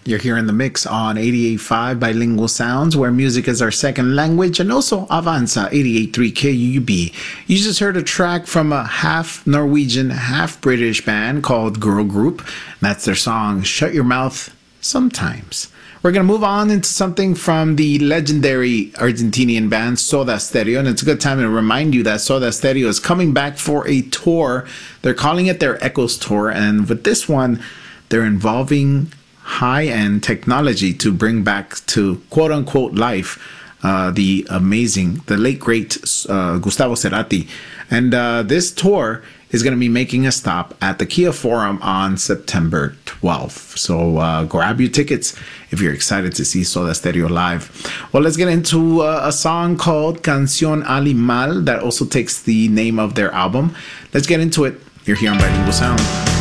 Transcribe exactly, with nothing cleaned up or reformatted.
You're here in the mix on eighty-eight point five Bilingual Sounds, where music is our second language, and also Avanza eighty-eight point three K U U B. You just heard a track from a half Norwegian, half British band called Girl Group. That's their song, Shut Your Mouth Sometimes. We're going to move on into something from the legendary Argentinian band Soda Stereo, and it's a good time to remind you that Soda Stereo is coming back for a tour. They're calling it their Echoes Tour, and with this one, they're involving high-end technology to bring back to quote-unquote life uh, the amazing, the late great uh, Gustavo Cerati. And uh, this tour is going to be making a stop at the Kia Forum on September twelfth. So uh, grab your tickets if you're excited to see Soda Stereo live. Well, let's get into uh, a song called Canción Animal that also takes the name of their album. Let's get into it. You're here on Bilingual Sound.